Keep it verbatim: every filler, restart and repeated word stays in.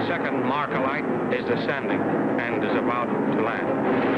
second Markalite is descending and is about to land.